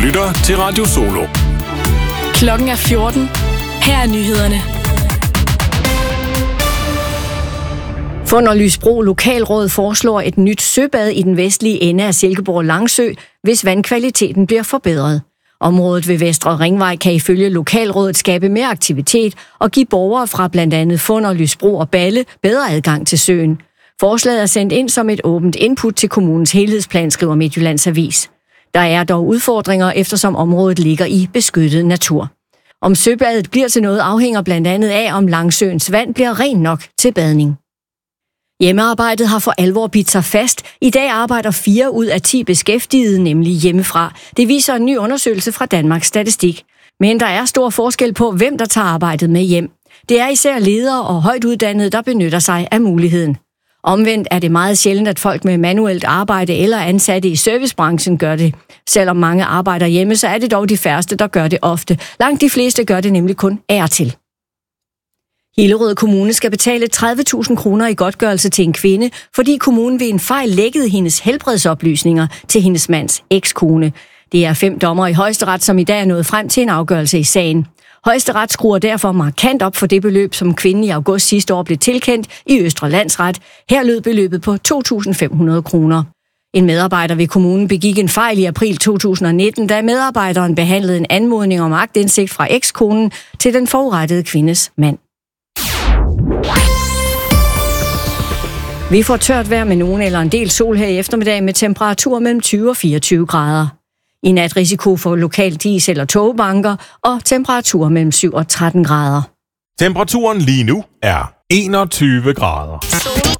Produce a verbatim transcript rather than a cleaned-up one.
lytter til Radio Solo. Klokken er fjorten. Her er nyhederne. Funderlysbro Lokalråd foreslår et nyt søbad i den vestlige ende af Silkeborg Langsø, hvis vandkvaliteten bliver forbedret. Området ved Vestre Ringvej kan ifølge Lokalrådet skabe mere aktivitet og give borgere fra blandt andet Funderlysbro og Balle bedre adgang til søen. Forslaget er sendt ind som et åbent input til kommunens helhedsplan, skriver Midtjyllands Avis. Der er dog udfordringer, eftersom området ligger i beskyttet natur. Om søbadet bliver til noget afhænger blandt andet af, om Langsøens vand bliver ren nok til badning. Hjemmearbejdet har for alvor bidt sig fast. I dag arbejder fire ud af ti beskæftigede nemlig hjemmefra. Det viser en ny undersøgelse fra Danmarks Statistik. Men der er stor forskel på, hvem der tager arbejdet med hjem. Det er især ledere og højt uddannede, der benytter sig af muligheden. Omvendt er det meget sjældent, at folk med manuelt arbejde eller ansatte i servicebranchen gør det. Selvom mange arbejder hjemme, så er det dog de færreste, der gør det ofte. Langt de fleste gør det nemlig kun af og til. Hillerød Kommune skal betale tredive tusind kroner i godtgørelse til en kvinde, fordi kommunen ved en fejl lækkede hendes helbredsoplysninger til hendes mands ekskone. Det er fem dommer i Højesteret, som i dag er nået frem til en afgørelse i sagen. Højesteret skruer derfor markant op for det beløb, som kvinden i august sidste år blev tilkendt i Østre Landsret. Her lød beløbet på to tusind fem hundrede kroner. En medarbejder ved kommunen begik en fejl i april to tusind nitten, da medarbejderen behandlede en anmodning om aktindsigt fra ekskonen til den forurettede kvindes mand. Vi får tørt vejr med nogen eller en del sol her i eftermiddag med temperaturer mellem tyve og fireogtyve grader. I nat risiko for lokal dis- eller togbanker og temperaturer mellem syv og tretten grader. Temperaturen lige nu er enogtyve grader.